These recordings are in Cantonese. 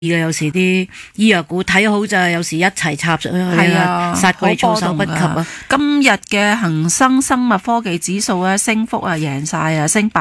嘅，有時啲醫藥股睇好就有時一齊插上去啊，殺貴措手不及啊！ 今日嘅恒生生物科技指數咧升幅啊贏晒啊，升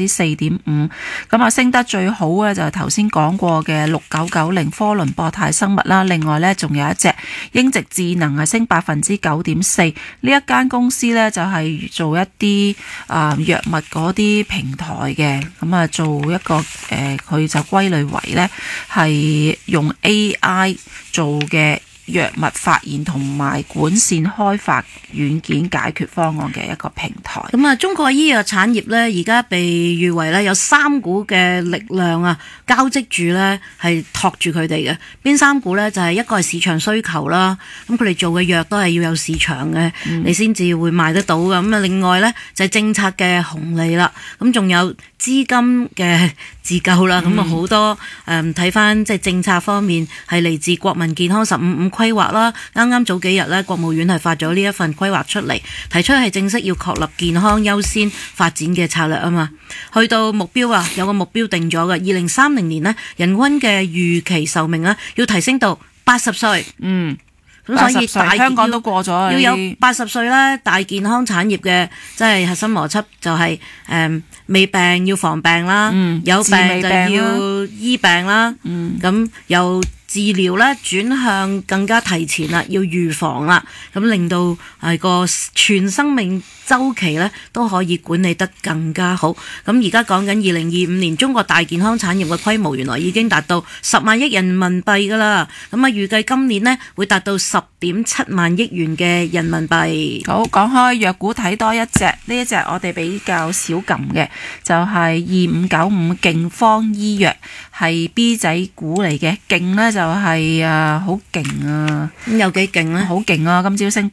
4.5%。咁啊升得最好嘅就係頭先講過嘅6990科倫博泰生物啦。另外咧仲有一隻英直智能係升9.4%。呢一間公司咧就係做一啲藥物嗰啲平台嘅，咁啊做一個佢就歸類為咧係用 AI 做嘅藥物發現同埋管線開發軟件解決方案嘅一個平台。 咁啊，中國醫藥產業呢，而家被譽為呢有3股嘅力量啊，交織住呢係托住佢哋嘅。邊3股呢？就係一個係市場需求啦，咁佢哋做嘅藥都係要有市場嘅，你先至會賣得到嘅。咁啊，另外呢，就係政策嘅紅利啦，咁仲有資金嘅自救啦。咁啊好多睇翻即係政策方面係嚟自國民健康15.5規劃啦，啱啱早幾日咧，國務院係發咗呢一份規劃出嚟，提出係正式要確立健康優先發展嘅策略啊嘛。去到目標啊，有個目標定咗嘅，2030年呢，人均嘅預期壽命呢要提升到80歲。咁所以香港都過咗， 要有80歲咧，大健康產業嘅即係核心邏輯就係未病要防病啦，有病就要醫病啦，咁由治療咧轉向更加提前啦，要預防啦，咁令到係個全生命周期咧都可以管理得更加好。咁而家講緊2025年中國大健康產業嘅規模原來已經達到10萬億人民幣噶啦，咁啊預計今年呢會達到10.7萬億元嘅人民幣。 好，講開藥股睇多一隻，呢一隻我哋比較少撳嘅，就係2595勁方醫藥，係 B 仔股嚟嘅，勁呢就係好勁啊！ 咁有幾勁呢？ 好勁啊！今朝升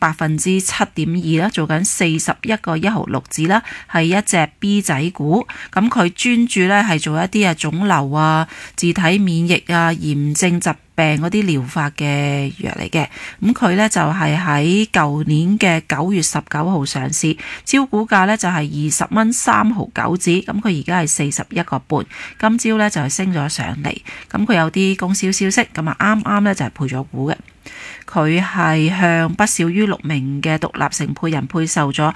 7.2%啦，做緊41個1毫6子啦，係一隻 B 仔股。咁佢專注呢係做一啲腫瘤啊、自體免疫啊、炎症疾病嗰啲療法嘅藥嚟嘅。咁佢呢就係喺舊年嘅9月19號上市，招股價呢就係20蚊3毫9子。咁佢而家係41個半，今朝呢就係升咗上嚟。咁佢有啲供銷消息，咁啊啱啱呢就係配咗股嘅。佢係向不少於6名嘅獨立承配人配售咗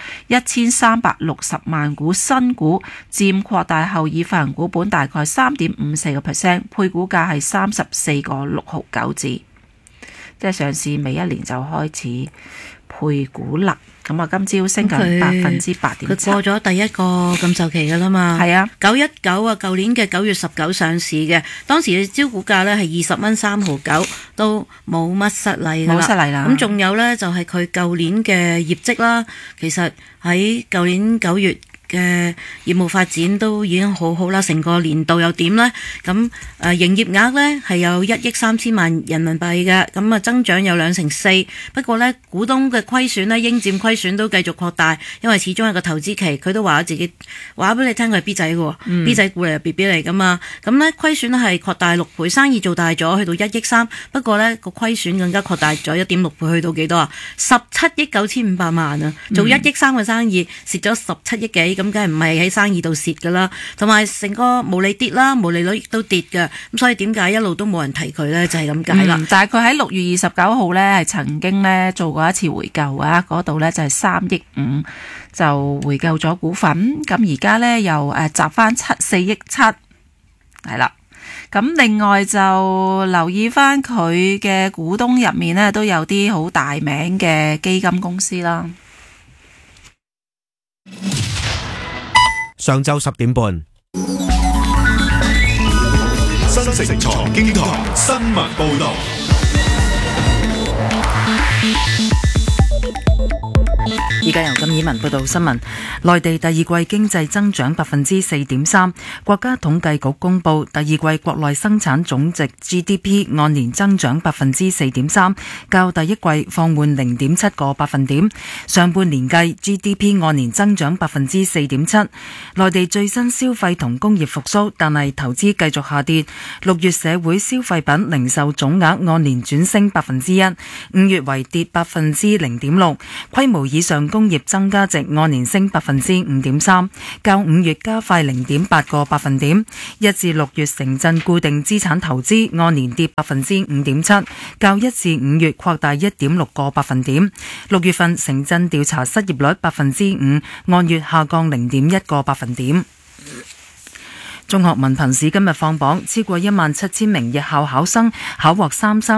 1360萬股新股，佔擴大後已發行股本大概3.54%，配股價係34個6毫9子，即係上市未1年就開始配股啦。咁啊，今朝升緊8.7%。 佢過咗第一個禁售期噶啦嘛。係啊，919啊，舊年嘅9月19上市嘅，當時嘅招股價呢係20蚊3毫9，都冇乜失禮噶啦。冇失禮啦。咁仲有呢，就係佢舊年嘅業績啦，其實喺舊年9月嘅業務發展都已經好好啦，成個年度又點呢？咁營業額呢係有1億3千萬人民幣嘅，咁啊增長有2成4。不過呢，股東嘅虧損呢，應佔虧損都繼續擴大，因為始終係個投資期，佢都話自己話俾你聽佢係 B 仔嘅，B 仔股嚟，BB 嚟噶嘛。咁呢，虧損係擴大6倍，生意做大咗，去到1億3。不過呢，個虧損更加擴大咗1.6倍，去到幾多啊？17億9500萬啊！做1億3嘅生意，蝕咗17億幾。咁梗係唔係喺生意度蝕噶啦，同埋成個毛利跌啦，毛利率亦都跌嘅，咁所以點解一路都冇人提佢呢？就係咁解啦。 但係佢喺6月29號呢係曾經呢做過一次回購啊，嗰度呢就係3億5就回購咗股份，咁而家呢又集翻4億7，係啦。咁另外就留意翻佢嘅股東入面呢，都有啲好大名嘅基金公司啦。 上晝10點半， 新城財經台新聞報道。 而家由金以文報道新聞。內地第二季經濟增長4.3%。國家統計局公布第二季國內生產總值 GDP 按年增長4.3%，較第一季放緩0.7個百分點。上半年計 GDP 按年增長4.7%。內地最新消費同工業復甦，但係投資繼續下跌。6月社會消費品零售總額按年轉升1%，5月為跌0.6%。規模以上工業增加值按年升 5.3%， 較5月加快 0.8個百分點。1至6月城鎮固定資產投資按年跌 5.7%， 較1至5月擴大 1.6個百分點。6月份城鎮調查失業率 5%， 按月下降 0.1個百分點。中學文憑試今日放榜，超過17000名日校考生考獲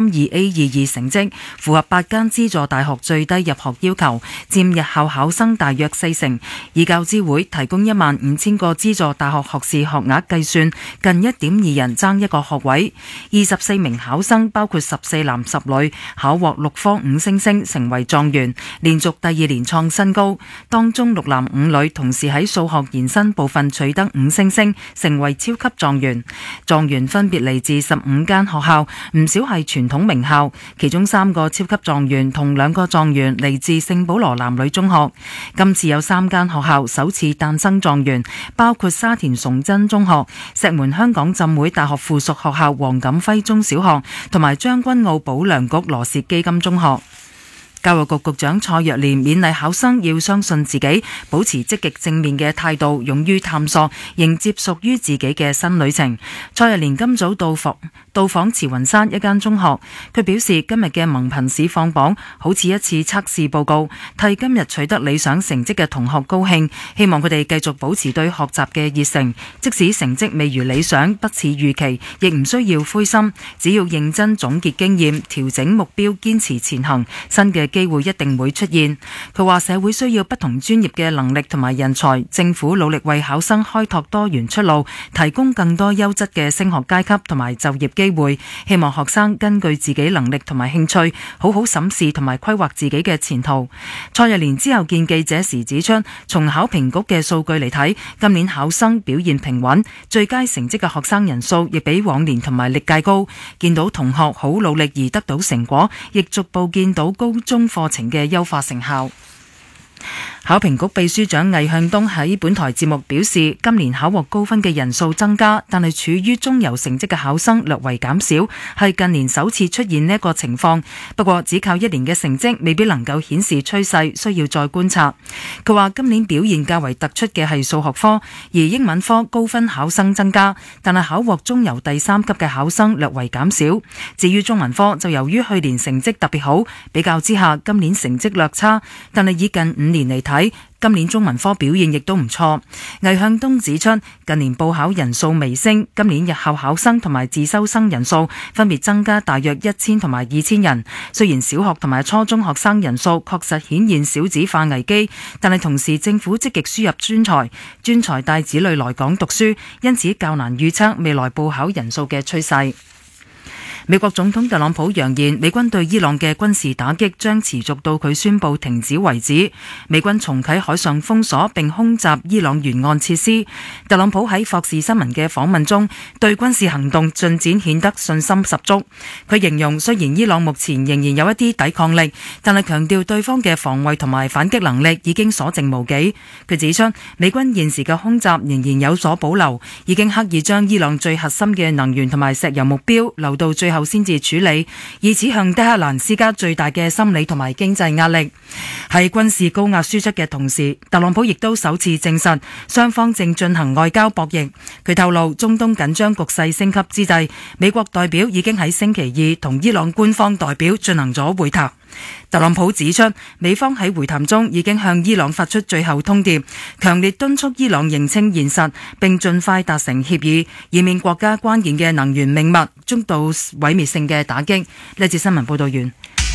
332A22 成績，符合8間資助大學最低入學要求，佔日校考生大約40%。以教資會提供15000個資助大學學士學額計算，近 1.2 人爭一個學位。24名考生包括14男10女，考獲6科5星星，成為狀元，連續第2年創新高。當中6男5女同時喺數學延伸部分取得5星星，成為超級狀元。狀元分別嚟自15間學校，唔少係傳統名校，其中3個超級狀元同2個狀元嚟自聖保羅男女中學。今次有3間學校首次誕生狀元，包括沙田崇真中學、石門香港浸會大學附屬學校黃錦輝中小學同埋將軍澳保良局羅氏基金中學。教育局局長蔡若蓮勉勵考生要相信自己，保持積極正面嘅態度，勇於探索，迎接屬於自己嘅新旅程。蔡若蓮今早到訪慈雲山一間中學，佢表示今日嘅文憑試放榜好似一次測試報告，替今日取得理想成績嘅同學高興，希望佢哋繼續保持對學習嘅熱誠，即使成績未如理想，不似預期，亦唔需要灰心，只要認真總結經驗，調整目標，堅持前行，新嘅機會一定會出現。佢話社會需要不同專業嘅能力同埋人才，政府努力為考生開拓多元出路，提供更多優質嘅升學階級同埋就業機會，希望學生根據自己能力同埋興趣，好好審視同埋規劃自己嘅前途。蔡若蓮之後見記者時指出，從考評局嘅數據嚟睇，今年考生表現平穩，最佳成績嘅學生人數亦比往年同埋歷屆高，見到同學好努力而得到成果，亦逐步見到高中課程嘅優化成效。考評局秘書長魏向東喺本台節目表示，今年考獲高分嘅人數增加，但係處於中游成績嘅考生略為減少，係近年首次出現呢一個情況。不過只靠1年嘅成績未必能夠顯示趨勢，需要再觀察。佢話今年表現較為突出嘅係數學科，而英文科高分考生增加，但係考獲中游第3級嘅考生略為減少。至於中文科就由於去年成績特別好，比較之下今年成績略差，但係以近5年嚟睇，今年中文科表現亦都唔錯。魏向東指出，近年報考人數微升，今年日校考生同埋自修生人數分別增加大約1000同埋2000人。雖然小學同埋初中學生人數確實顯現少子化危機，但係同時政府積極輸入專才帶子女來港讀書，因此較難預測未來報考人數嘅趨勢。美國總統特朗普揚言，美軍對伊朗嘅軍事打擊將持續到佢宣布停止為止。美軍重啟海上封鎖並空襲伊朗沿岸設施。特朗普喺霍士新聞嘅訪問中，對軍事行動進展顯得信心十足。佢形容雖然伊朗目前仍然有一啲抵抗力，但係強調對方嘅防衛同埋反擊能力已經所剩無幾。佢指出，美軍現時嘅空襲仍然有所保留，已經刻意將伊朗最核心嘅能源同埋石油目標留到最後先至處理，以此向德黑蘭施加最大嘅心理同埋經濟壓力。喺軍事高壓輸出嘅同時，特朗普亦都首次證實雙方正進行外交博弈。佢透露，中東緊張局勢升級之際，美國代表已經喺星期2同伊朗官方代表進行咗會談。特朗普指出，美方喺會談中已經向伊朗發出最後通牒，強烈敦促伊朗認清現實，並盡快達成協議，以免國家關鍵嘅能源命脈遭到毀滅性嘅打擊。呢節新聞報道完。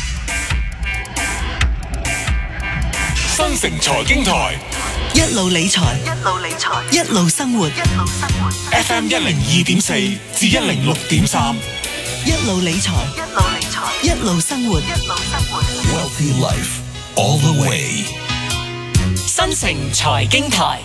新城財經台一路理財，一路生活。 FM 102.4至106.3， 一路理財，一路生活。 Wealthy Life all the way。 新城財經台，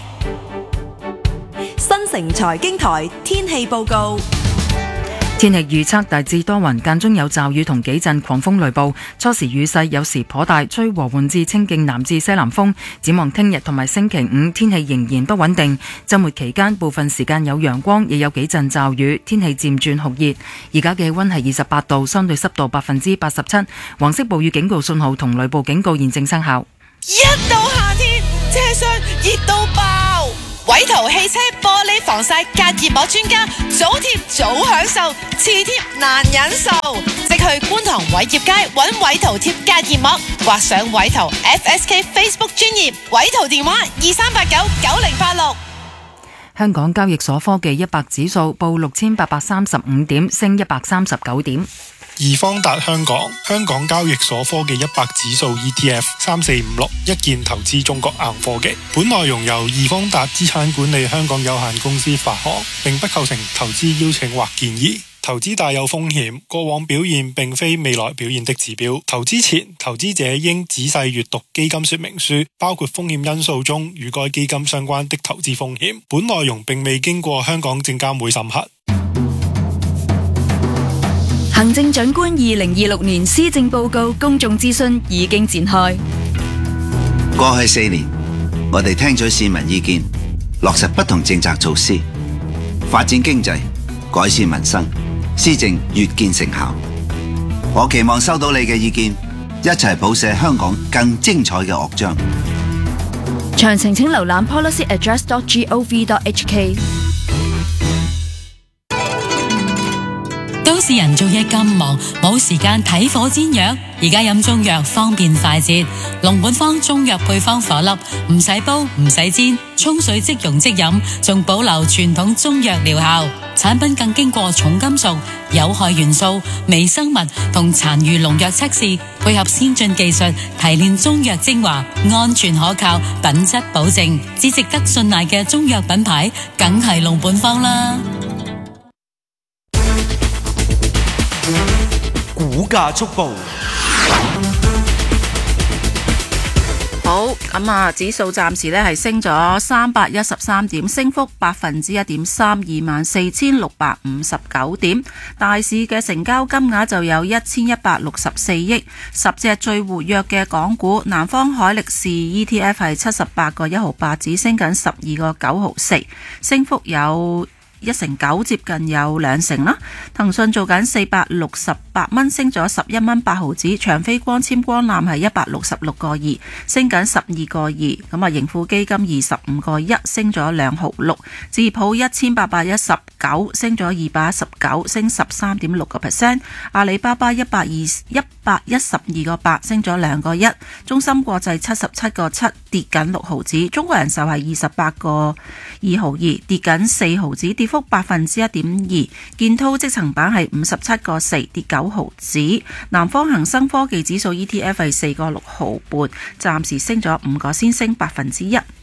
新城財經台天氣報告。 天氣預測大致多雲，間中有驟雨同幾陣狂風雷暴，初時雨勢有時頗大，吹和緩至清勁南至西南風。展望聽日同埋星期5，天氣仍然不穩定。週末期間部分時間有陽光，亦有幾陣驟雨，天氣漸轉酷熱。而家嘅氣溫係28度，相對濕度87%。黃色暴雨警告信號同雷暴警告現正生效。 一到夏天，車廂熱到爆。偉圖汽車玻璃防曬隔熱膜專家，早貼早享受，遲貼難忍受。即去觀塘偉業街揾偉圖貼隔熱膜，或上偉圖 FSK Facebook 專頁，偉圖電話23899086。 香港交易所科技100指數報6835點，升139點。 易方達香港交易所科技100指數 ETF 3456一鍵投資中國硬科技。本內容由易方達資產管理香港有限公司發行，並不構成投資邀請或建議。投資大有風險，過往表現並非未來表現的指標。投資前，投資者應仔細閱讀基金說明書，包括風險因素中與該基金相關的投資風險。本內容並未經過香港證監會審核。 行政長官2026年施政報告公眾諮詢已經展開。 過去4年，我哋聽取市民意見，落實不同政策措施，發展經濟，改善民生，施政越見成效。我期望收到你嘅意見，一齊譜寫香港更精彩嘅樂章。 詳情請瀏覽 policyaddress.gov.hk。 都市人做嘢咁忙，冇時間睇火煎藥。而家飲中藥方便快捷，龍本方中藥配方顆粒，唔使煲唔使煎，沖水即溶即飲，仲保留傳統中藥療效。產品更經過重金屬、有害元素、微生物同殘餘農藥測試，配合先進技術提煉中藥精華，安全可靠，品質保證，只值得信賴嘅中藥品牌，梗係龍本方啦。 股價速報。 好，咁啊，指數暫時咧係升咗313點，升幅1.3%， 24,659點。大市嘅成交金額就有1164億。10隻最活躍嘅港股，南方海力士 ETF 係78個1毫8子，升緊12個9毫4，升幅有1成9，接近有2成啦。騰訊做緊468蚊，升咗11蚊8毫子。長飛光纖光纜係166個2，升緊12個2。咁啊，盈富基金25個1，升咗2毫6。置業普1819，升咗219，升13.6%。阿里巴巴112個8，升咗2個1。中芯國際77個7，跌緊6毫子。中國人壽係28個2毫2，跌緊4毫子，跌幅1.2%。建滔積層板係57個4，跌9毫子。南方恒生科技指數 ETF 係4個6毫半，暫時升咗5個先，升1%。